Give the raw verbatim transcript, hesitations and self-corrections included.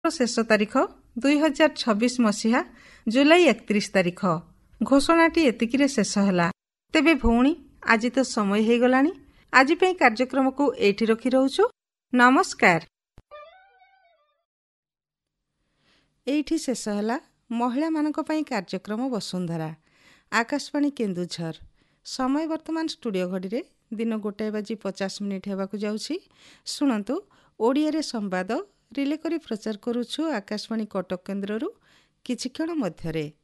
ଶେଷ ତାରିଖ ଦୁଇ ହଜାର ଛବିଶ ମସିହା ଜୁଲାଇ ଏକତିରିଶ ତାରିଖ। ଘୋଷଣାଟି ଏତିକିରେ ଶେଷ ହେଲା। ତେବେ ଭଉଣୀ, ଆଜି ତ ସମୟ ହେଇଗଲାଣି। ଆଜି ପାଇଁ କାର୍ଯ୍ୟକ୍ରମକୁ ଏଇଠି ରଖି ରହୁଛୁ। ନମସ୍କାର। ଏଇଠି ଶେଷ ହେଲା ମହିଳାମାନଙ୍କ ପାଇଁ କାର୍ଯ୍ୟକ୍ରମ ବସୁନ୍ଧରା, ଆକାଶବାଣୀ କେନ୍ଦୁଝର। ସମୟ ବର୍ତ୍ତମାନ ଷ୍ଟୁଡ଼ିଓ ଘଡ଼ିରେ ଦିନ ଗୋଟାଏ ବାଜି ପଚାଶ ମିନିଟ୍ ହେବାକୁ ଯାଉଛି। ଶୁଣନ୍ତୁ, ଓଡ଼ିଆରେ ସମ୍ବାଦ ରିଲେ କରି ପ୍ରଚାର କରୁଛୁ ଆକାଶବାଣୀ କଟକ କେନ୍ଦ୍ରରୁ କିଛି କ୍ଷଣ ମଧ୍ୟରେ।